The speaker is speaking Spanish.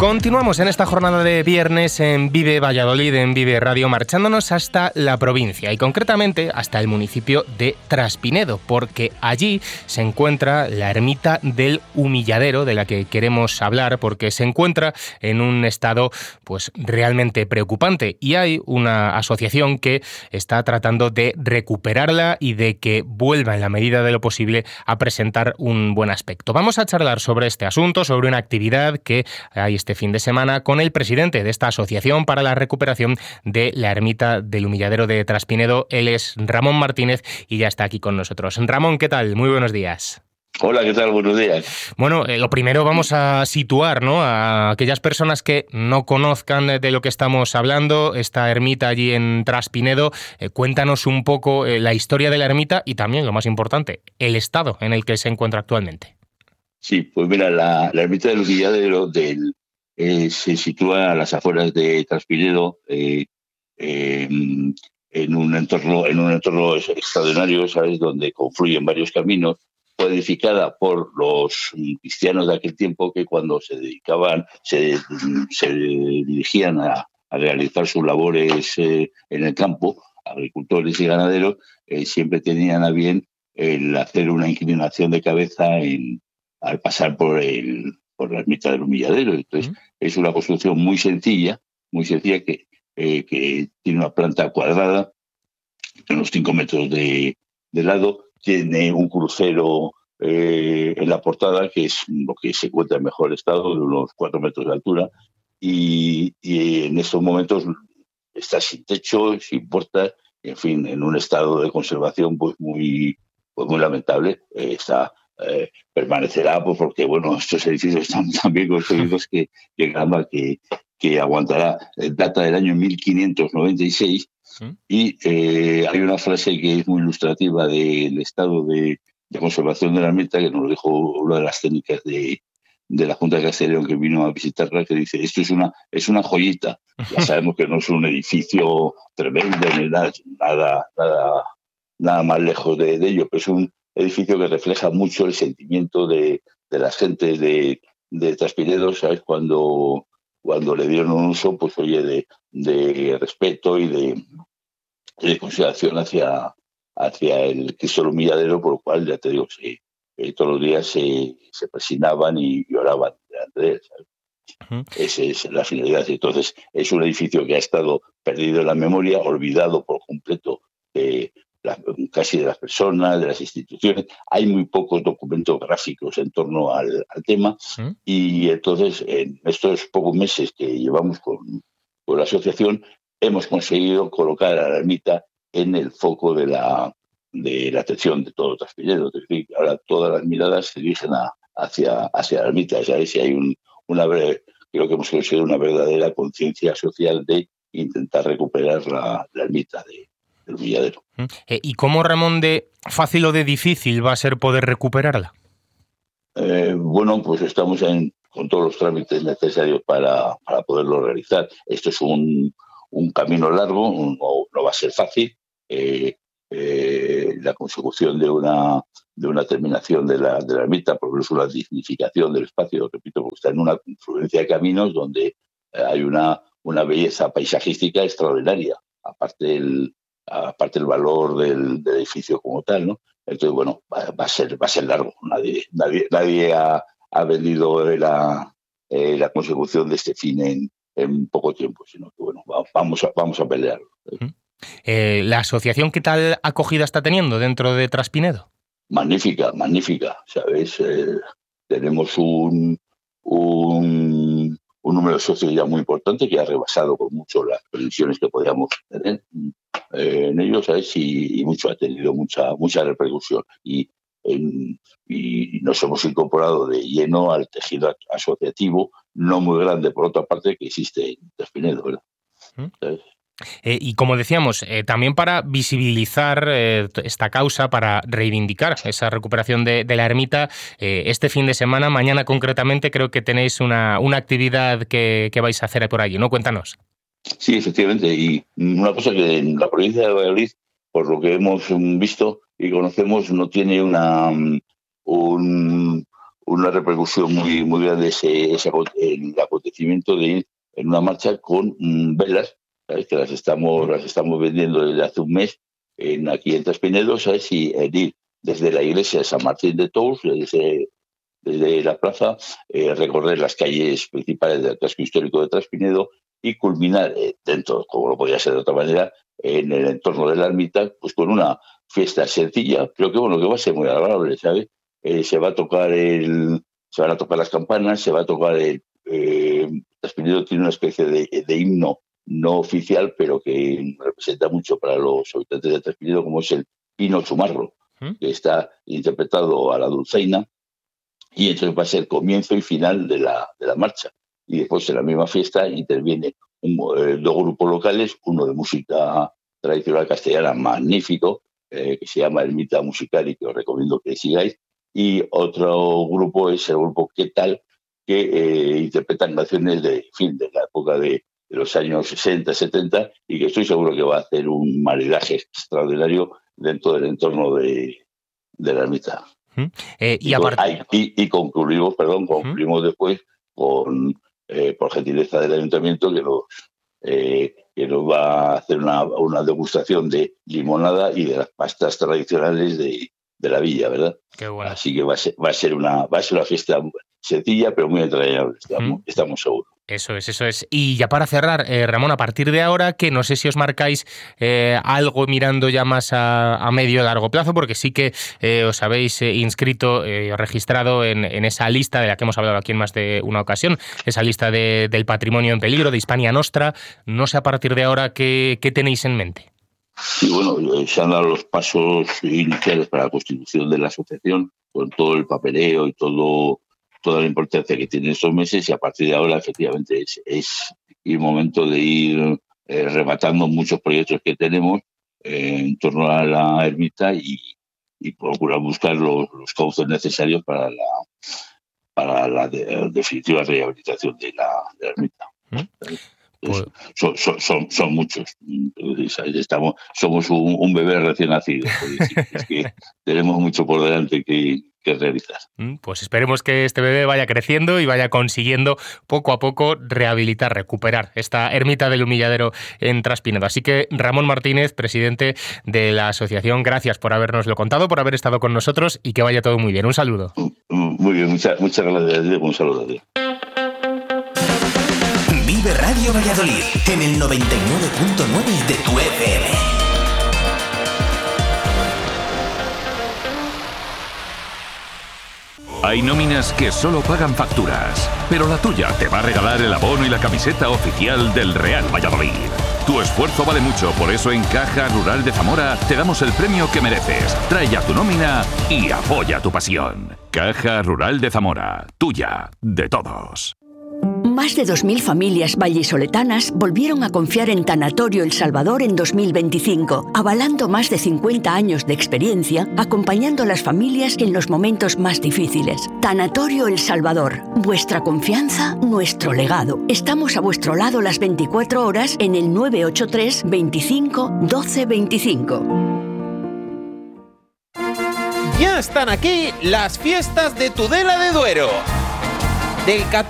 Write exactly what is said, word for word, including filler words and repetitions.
Continuamos en esta jornada de viernes en Vive Valladolid, en Vive Radio, marchándonos hasta la provincia y concretamente hasta el municipio de Traspinedo, porque allí se encuentra la ermita del Humilladero, de la que queremos hablar, porque se encuentra en un estado pues realmente preocupante y hay una asociación que está tratando de recuperarla y de que vuelva en la medida de lo posible a presentar un buen aspecto. Vamos a charlar sobre este asunto, sobre una actividad que hay este fin de semana con el presidente de esta asociación para la recuperación de la ermita del Humilladero de Traspinedo. Él es Ramón Martínez y ya está aquí con nosotros. Ramón, ¿qué tal? Muy buenos días. Hola, ¿qué tal? Buenos días. Bueno, eh, lo primero vamos a situar, ¿no?, a aquellas personas que no conozcan de lo que estamos hablando, esta ermita allí en Traspinedo. Eh, cuéntanos un poco eh, la historia de la ermita y también, lo más importante, el estado en el que se encuentra actualmente. Sí, pues mira, la, la ermita del Humilladero del Eh, se sitúa a las afueras de Traspinedo, eh, eh, en un entorno en un entorno extraordinario, ¿sabes?, donde confluyen varios caminos. Fue edificada por los cristianos de aquel tiempo que cuando se dedicaban, se, se dirigían a, a realizar sus labores eh, en el campo, agricultores y ganaderos, eh, siempre tenían a bien el hacer una inclinación de cabeza en, al pasar por el por la ermita del Humilladero. Entonces, ¿Mm? Es una construcción muy sencilla, muy sencilla que, eh, que tiene una planta cuadrada, de unos cinco metros de, de lado, tiene un crucero eh, en la portada, que es lo que se encuentra en mejor estado, de unos cuatro metros de altura, y, y en estos momentos está sin techo, sin puertas, en fin, en un estado de conservación pues muy, pues muy lamentable. Eh, está Eh, permanecerá, pues porque bueno, estos edificios están tan bien construidos que, que, que, que aguantará. Data del año mil quinientos noventa y seis y eh, hay una frase que es muy ilustrativa del estado de, de conservación de la ermita, que nos lo dijo una de las técnicas de, de la Junta de Castellón que vino a visitarla, que dice: esto es una, es una joyita. Ya sabemos que no es un edificio tremendo ni nada, nada, nada, nada más lejos de, de ello, pero es un edificio que refleja mucho el sentimiento de, de las gentes de, de Traspinedo, ¿sabes? Cuando, cuando le dieron un uso, pues oye, de, de respeto y de, de consideración hacia, hacia el Cristo del Humilladero, por lo cual, ya te digo, sí, eh, todos los días se, se presinaban y, y oraban delante de él, ¿sabes? Uh-huh. Esa es la finalidad. Entonces, es un edificio que ha estado perdido en la memoria, olvidado por completo, eh, La, casi de las personas, de las instituciones. Hay muy pocos documentos gráficos en torno al, al tema. ¿Mm? Y entonces, en estos pocos meses que llevamos con, con la asociación, hemos conseguido colocar a la ermita en el foco de la, de la atención de todo Traspinedo. Es decir, ahora todas las miradas se dirigen a, hacia, hacia la ermita. ¿Sabes? Y hay un, una breve, creo que hemos conseguido una verdadera conciencia social de intentar recuperar la, la ermita de el Humilladero. ¿Y cómo, Ramón, de fácil o de difícil va a ser poder recuperarla? Eh, bueno, pues estamos en, con todos los trámites necesarios para, para poderlo realizar. Esto es un, un camino largo, no, no va a ser fácil. Eh, eh, la consecución de una, de una terminación de la, de la ermita, porque es una dignificación del espacio, repito, porque está en una confluencia de caminos donde hay una, una belleza paisajística extraordinaria, aparte del aparte el valor del, del edificio como tal, ¿no? Entonces, bueno, va, va a ser va a ser largo. Nadie nadie, nadie ha, ha vendido la, eh, la consecución de este fin en, en poco tiempo, sino que, bueno, vamos a, vamos a pelearlo. Eh, ¿La asociación qué tal acogida está teniendo dentro de Traspinedo? Magnífica, magnífica, ¿sabes? Eh, tenemos un, un, un número de socios ya muy importante que ha rebasado con mucho las previsiones que podíamos tener eh, en ellos, ¿sabes? Y, y mucho ha tenido mucha mucha repercusión. Y, en, y nos hemos incorporado de lleno al tejido asociativo, no muy grande, por otra parte, que existe en Traspinedo, ¿verdad? ¿Sabes? Eh, y como decíamos, eh, también para visibilizar eh, esta causa, para reivindicar esa recuperación de, de la ermita, eh, este fin de semana, mañana concretamente, creo que tenéis una, una actividad que, que vais a hacer por allí, ¿no? Cuéntanos. Sí, efectivamente. Y una cosa que en la provincia de Valladolid, por lo que hemos visto y conocemos, no tiene una un, una repercusión muy, muy grande ese, ese, el acontecimiento de ir en una marcha con mm, velas, ¿sabes? Que las estamos, las estamos vendiendo desde hace un mes en, aquí en Traspinedo, ¿sabes? Y en ir desde la iglesia de San Martín de Tours, desde, desde la plaza, eh, recorrer las calles principales del casco histórico de Traspinedo y culminar eh, dentro, como no podía ser de otra manera, en el entorno de la ermita, pues con una fiesta sencilla, pero que bueno, que va a ser muy agradable, ¿sabes? Eh, se va a tocar el, se van a tocar las campanas, se va a tocar el eh, Traspinedo tiene una especie de, de himno no oficial, pero que representa mucho para los habitantes de Traspinedo, como es el Pino Chumarro, ¿Mm? que está interpretado a la dulzaina, y entonces va a ser comienzo y final de la, de la marcha. Y después en la misma fiesta interviene un, eh, dos grupos locales, uno de música tradicional castellana magnífico, eh, que se llama Ermita Musical y que os recomiendo que sigáis, y otro grupo es el grupo ¿Qué tal?, que eh, interpretan canciones de, en fin, de la época de, de los años sesenta, setenta, y que estoy seguro que va a hacer un maridaje extraordinario dentro del entorno de, de la ermita. ¿Mm? Eh, y, y, aparte... y, y concluimos, perdón, concluimos ¿Mm? después con, eh, por gentileza del ayuntamiento, que nos, eh, que nos va a hacer una, una degustación de limonada y de las pastas tradicionales de, de la villa, ¿verdad? Qué bueno. Así que va a ser, va a ser una, va a ser una fiesta sencilla, pero muy entrañable, estamos, ¿Mm? estamos seguros. Eso es, eso es. Y ya para cerrar, eh, Ramón, a partir de ahora, que no sé si os marcáis eh, algo mirando ya más a, a medio largo plazo, porque sí que eh, os habéis eh, inscrito, eh, registrado en, en esa lista de la que hemos hablado aquí en más de una ocasión, esa lista de, del patrimonio en peligro, de Hispania Nostra. No sé a partir de ahora qué, qué tenéis en mente. Sí, bueno, se han dado los pasos iniciales para la constitución de la asociación, con todo el papeleo y todo... toda la importancia que tiene estos meses, y a partir de ahora efectivamente es, es el momento de ir eh, rematando muchos proyectos que tenemos eh, en torno a la ermita y, y procurar buscar los, los cauces necesarios para la, para la de, definitiva rehabilitación de la, de la ermita. ¿Mm? Pues, son, son, son, son muchos. Estamos, somos un, un bebé recién nacido. Es que tenemos mucho por delante que, que realizar. Pues esperemos que este bebé vaya creciendo y vaya consiguiendo poco a poco rehabilitar, recuperar esta ermita del Humilladero en Traspinedo. Así que Ramón Martínez, presidente de la asociación, gracias por habernoslo contado, por haber estado con nosotros y que vaya todo muy bien. Un saludo. Muy bien, muchas, muchas gracias. Un saludo a ti. Vive Radio Valladolid en el noventa y nueve punto nueve de tu F M. Hay nóminas que solo pagan facturas, pero la tuya te va a regalar el abono y la camiseta oficial del Real Valladolid. Tu esfuerzo vale mucho, por eso en Caja Rural de Zamora te damos el premio que mereces. Trae ya tu nómina y apoya tu pasión. Caja Rural de Zamora, tuya, de todos. Más de dos mil familias vallisoletanas volvieron a confiar en Tanatorio El Salvador en dos mil veinticinco, avalando más de cincuenta años de experiencia, acompañando a las familias en los momentos más difíciles. Tanatorio El Salvador, vuestra confianza, nuestro legado. Estamos a vuestro lado las veinticuatro horas en el nueve ocho tres, veinticinco, doce veinticinco. Ya están aquí las fiestas de Tudela de Duero. Del catorce